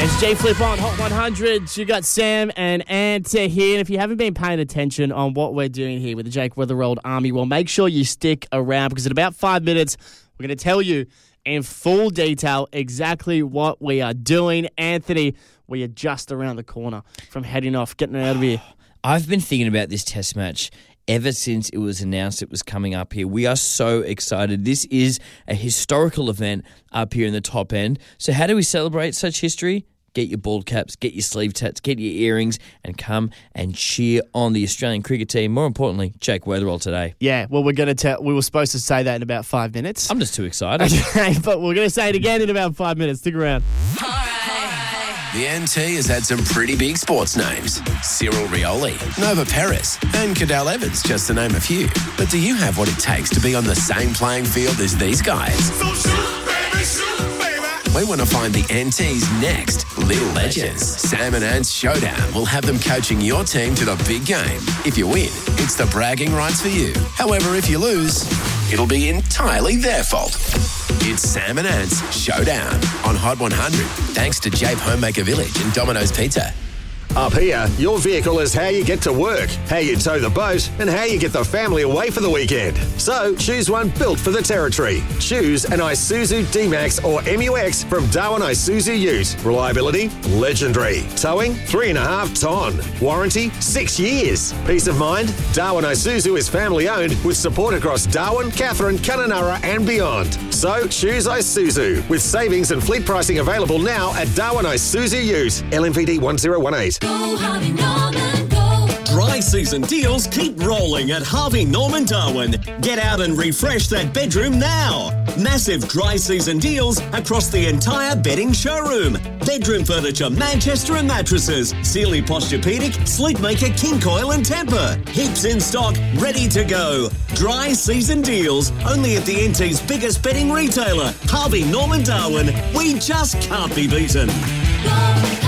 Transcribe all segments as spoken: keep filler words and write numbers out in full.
It's J Flip on Hot one hundred. You got Sam and Ant here. And if you haven't been paying attention on what we're doing here with the Jake Weatherald Army, well, make sure you stick around because in about five minutes, we're going to tell you in full detail exactly what we are doing. Anthony, we are just around the corner from heading off, getting out of here. I've been thinking about this test match ever since it was announced it was coming up here. We are so excited. This is a historical event up here in the top end. So how do we celebrate such history? Get your bald caps, get your sleeve tats, get your earrings, and come and cheer on the Australian cricket team. More importantly, Jake Weatherald today. Yeah, well, we're going to tell. We were supposed to say that in about five minutes. I'm just too excited. Okay, but we're going to say it again in about five minutes. Stick around. The N T has had some pretty big sports names. Cyril Rioli, Nova Perez, and Cadell Evans, just to name a few. But do you have what it takes to be on the same playing field as these guys? So shoot, baby, shoot, baby. We want to find the N T's next little legends. Sam and Ant's Showdown will have them coaching your team to the big game. If you win, it's the bragging rights for you. However, if you lose, it'll be entirely their fault. It's Sam and Ant's Showdown on Hot one hundred, thanks to Jape Homemaker Village and Domino's Pizza. Up here, your vehicle is how you get to work, how you tow the boat, and how you get the family away for the weekend. So choose one built for the territory. Choose an Isuzu D-Max or M U X from Darwin Isuzu Ute. Reliability, legendary. Towing, three and a half ton. Warranty, six years. Peace of mind, Darwin Isuzu is family owned with support across Darwin, Katherine, Kununurra and beyond. So choose Isuzu with savings and fleet pricing available now at Darwin Isuzu Ute. L M V D one zero one eight. Go Harvey Norman, go. Dry season deals keep rolling at Harvey Norman Darwin. Get out and refresh that bedroom now. Massive dry season deals across the entire bedding showroom. Bedroom furniture, Manchester and mattresses, Sealy Posturepedic, Sleepmaker, King Coil and Tempur. Heaps in stock, ready to go. Dry season deals only at the N T's biggest bedding retailer, Harvey Norman Darwin. We just can't be beaten. Go.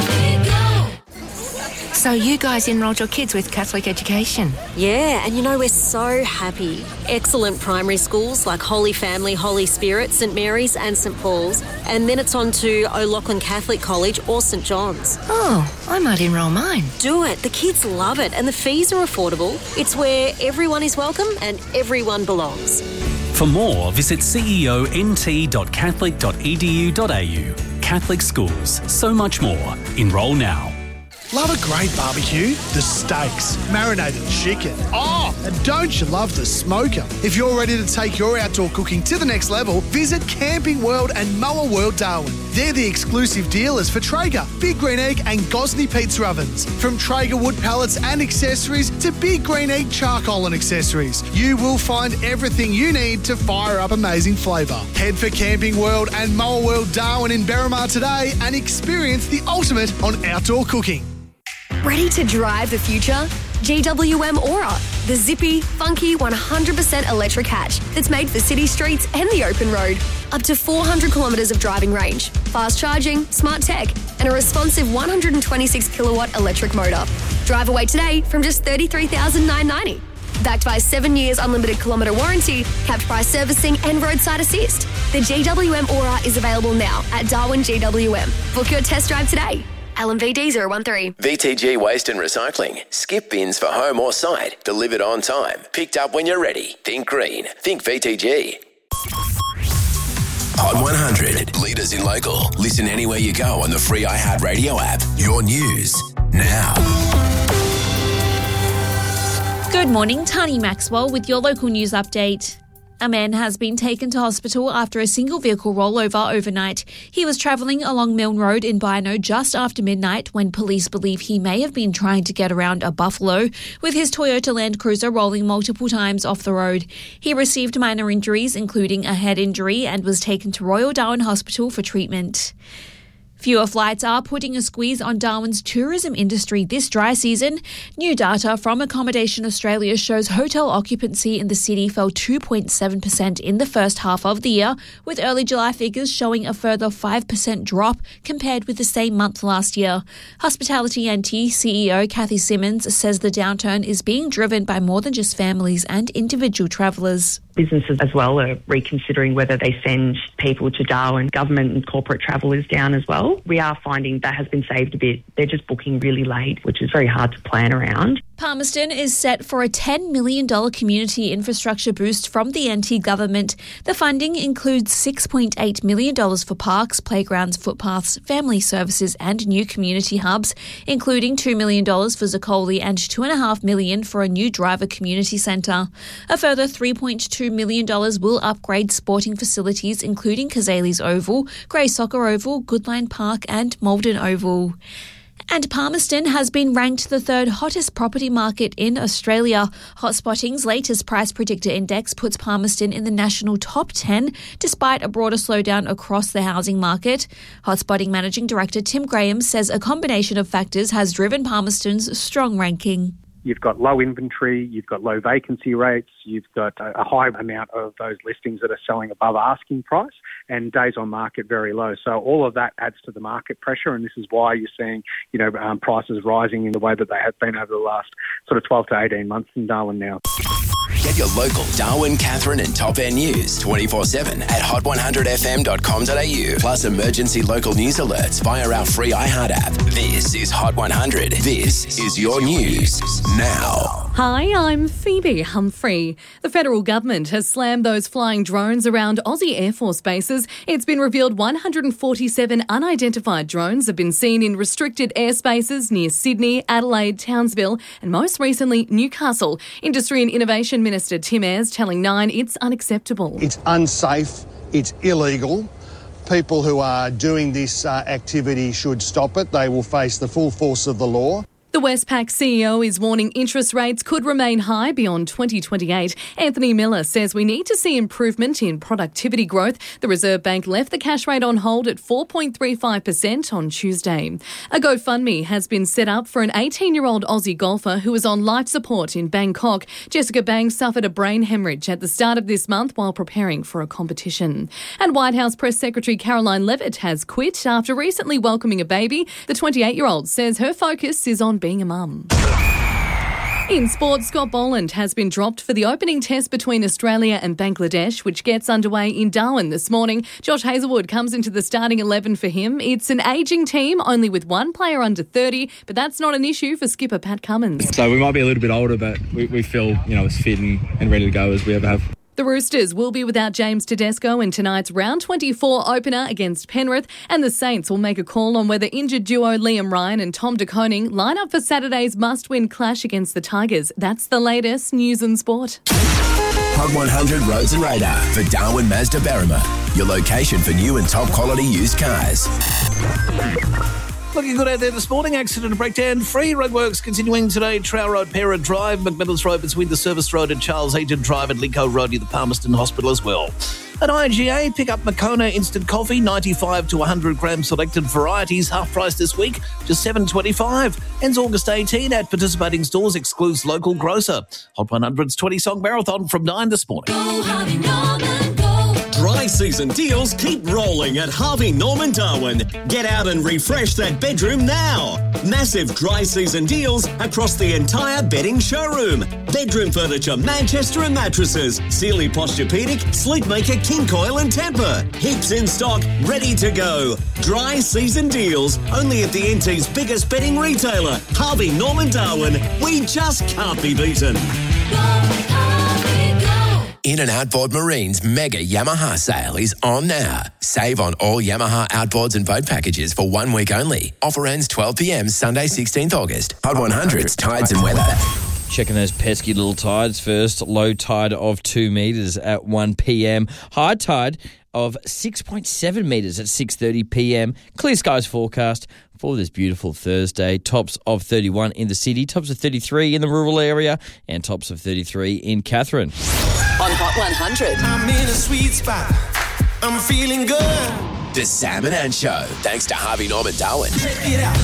So you guys enrolled your kids with Catholic education? Yeah, and you know, we're so happy. Excellent primary schools like Holy Family, Holy Spirit, St Mary's and St Paul's. And then it's on to O'Loughlin Catholic College or St John's. Oh, I might enrol mine. Do it. The kids love it and the fees are affordable. It's where everyone is welcome and everyone belongs. For more, visit c e o n t dot catholic dot e d u dot a u. Catholic schools. So much more. Enrol now. Love a great barbecue? The steaks, marinated chicken. Oh, and don't you love the smoker? If you're ready to take your outdoor cooking to the next level, visit Camping World and Mower World Darwin. They're the exclusive dealers for Traeger, Big Green Egg and Gosney pizza ovens. From Traeger wood pallets and accessories to Big Green Egg charcoal and accessories, you will find everything you need to fire up amazing flavour. Head for Camping World and Mower World Darwin in Berrimah today and experience the ultimate on outdoor cooking. Ready to drive the future? G W M Aura, the zippy, funky one hundred percent electric hatch that's made for city streets and the open road. Up to four hundred kilometres of driving range, fast charging, smart tech, and a responsive one hundred twenty-six kilowatt electric motor. Drive away today from just thirty-three thousand nine hundred ninety dollars. Backed by seven years unlimited kilometre warranty, capped price servicing and roadside assist. The G W M Aura is available now at Darwin G W M. Book your test drive today. L M V D zero one three. V T G Waste and Recycling. Skip bins for home or site. Delivered on time. Picked up when you're ready. Think green. Think V T G. Hot one hundred. Leaders in local. Listen anywhere you go on the free iHeartRadio app. Your news now. Good morning, Tani Maxwell with your local news update. A man has been taken to hospital after a single vehicle rollover overnight. He was travelling along Milne Road in Bynoe just after midnight when police believe he may have been trying to get around a buffalo, with his Toyota Land Cruiser rolling multiple times off the road. He received minor injuries, including a head injury, and was taken to Royal Darwin Hospital for treatment. Fewer flights are putting a squeeze on Darwin's tourism industry this dry season. New data from Accommodation Australia shows hotel occupancy in the city fell two point seven percent in the first half of the year, with early July figures showing a further five percent drop compared with the same month last year. Hospitality N T C E O Kathy Simmons says the downturn is being driven by more than just families and individual travellers. Businesses as well are reconsidering whether they send people to Darwin. Government and corporate travel is down as well. We are finding that has been saved a bit. They're just booking really late, which is very hard to plan around. Palmerston is set for a ten million dollars community infrastructure boost from the N T government. The funding includes six point eight million dollars for parks, playgrounds, footpaths, family services and new community hubs, including two million dollars for Zocoli and two point five million dollars for a new driver community centre. A further three point two million dollars will upgrade sporting facilities including Kazali's Oval, Grey Soccer Oval, Goodline Park and Maldon Oval. And Palmerston has been ranked the third hottest property market in Australia. Hotspotting's latest price predictor index puts Palmerston in the national top ten, despite a broader slowdown across the housing market. Hotspotting Managing Director Tim Graham says a combination of factors has driven Palmerston's strong ranking. You've got low inventory, you've got low vacancy rates, you've got a high amount of those listings that are selling above asking price, and days on market very low. So all of that adds to the market pressure, and this is why you're seeing, you know, um, prices rising in the way that they have been over the last sort of twelve to eighteen months in Darwin now. Get your local Darwin, Katherine and Top End news twenty-four seven at hot one hundred f m dot com dot a u. Plus emergency local news alerts via our free iHeart app. This is Hot one hundred. This is your news now. Hi, I'm Phoebe Humphrey. The federal government has slammed those flying drones around Aussie Air Force bases. It's been revealed one hundred forty-seven unidentified drones have been seen in restricted airspaces near Sydney, Adelaide, Townsville and most recently Newcastle. Industry and Innovation Minister Tim Ayres telling Nine it's unacceptable. It's unsafe, it's illegal. People who are doing this uh, activity should stop it. They will face the full force of the law. The Westpac C E O is warning interest rates could remain high beyond twenty twenty-eight. Anthony Miller says we need to see improvement in productivity growth. The Reserve Bank left the cash rate on hold at four point three five percent on Tuesday. A GoFundMe has been set up for an eighteen-year-old Aussie golfer who is on life support in Bangkok. Jessica Bangs suffered a brain hemorrhage at the start of this month while preparing for a competition. And White House Press Secretary Caroline Leavitt has quit after recently welcoming a baby. The twenty-eight-year-old says her focus is on being a mum. In sports, Scott Boland has been dropped for the opening test between Australia and Bangladesh, which gets underway in Darwin this morning. Josh Hazelwood comes into the starting eleven for him. It's an ageing team, only with one player under thirty, but that's not an issue for skipper Pat Cummins. So we might be a little bit older, but we, we feel, you know, as fit and, and ready to go as we ever have. The Roosters will be without James Tedesco in tonight's round twenty-four opener against Penrith, and the Saints will make a call on whether injured duo Liam Ryan and Tom De Koning line up for Saturday's must-win clash against the Tigers. That's the latest news and sport. Hot one hundred Roads and Radar for Darwin Mazda Berrima, your location for new and top quality used cars. Looking good out there this morning. Accident and breakdown free. Roadworks continuing today. Trow Road, Pera Drive, McMillan's Road between the Service Road and Charles Eaton Drive, and Lincoln Road near the Palmerston Hospital as well. At I G A, pick up Moccona Instant Coffee, ninety-five to one hundred gram selected varieties, half price this week, just seven twenty-five. Ends August eighteenth at participating stores, excludes local grocer. Hot one hundred's twenty song marathon from nine this morning. Go, Harvey Norman, go. Dry season deals keep rolling at Harvey Norman Darwin. Get out and refresh that bedroom now. Massive dry season deals across the entire bedding showroom. Bedroom furniture, Manchester and mattresses, Sealy Posturepedic, Sleepmaker, King Coil and Tempur. Heaps in stock, ready to go. Dry season deals only at the N T's biggest bedding retailer, Harvey Norman Darwin. We just can't be beaten. In and Outboard Marine's mega Yamaha sale is on now. Save on all Yamaha outboards and boat packages for one week only. Offer ends twelve p m Sunday sixteenth August. Hot one hundred's tides and weather. Checking those pesky little tides first. Low tide of two metres at one p m. High tide of six point seven metres at six thirty p m. Clear skies forecast for this beautiful Thursday. Tops of thirty-one in the city, tops of thirty-three in the rural area, and tops of thirty-three in Katherine. On Hot one hundred. I'm in a sweet spot. I'm feeling good. The Sam and Ann Show, thanks to Harvey Norman Darwin. Check it out.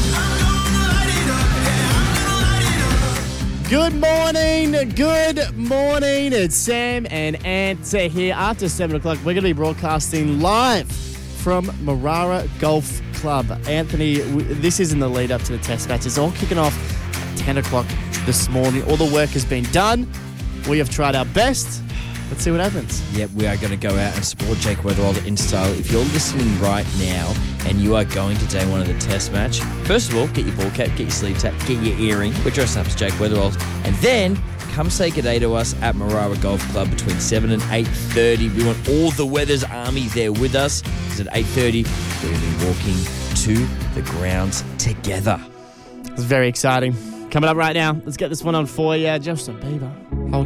Good morning, good morning. It's Sam and Ant here. After seven o'clock, we're going to be broadcasting live from Marara Golf Club. Anthony, this is in the lead up to the test match. It's all kicking off at ten o'clock this morning. All the work has been done. We have tried our best. Let's see what happens. Yep, we are going to go out and support Jake Weatherald in style. If you're listening right now and you are going to day one of the test match, first of all, get your ball cap, get your sleeve tap, get your earring. We're dressed up as Jake Weatherald. And then come say good day to us at Marara Golf Club between seven and eight thirty. We want all the Weathers Army there with us, because at eight thirty, we're going to be walking to the grounds together. It's very exciting. Coming up right now, let's get this one on for you. Justin Bieber.